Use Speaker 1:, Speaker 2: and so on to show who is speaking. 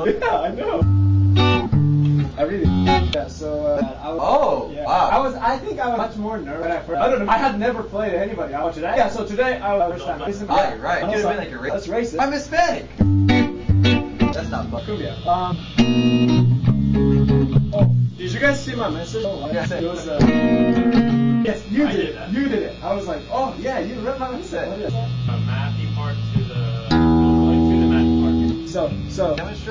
Speaker 1: Yeah, I know. I really. Yeah, so wow. I think I was much more nervous when I first. I don't know. I had never played anybody. Today? Yeah, so today I was first time.
Speaker 2: Right. You could have been like a racist.
Speaker 1: That's racist.
Speaker 2: I'm Hispanic. That's not fun.
Speaker 1: Cumbia. Did you guys see my message?
Speaker 2: Yeah.
Speaker 1: It was, yes, you did it. You did it. I was like, oh yeah, you read my message.
Speaker 3: Matthew Park to the Matthew Park.
Speaker 1: So.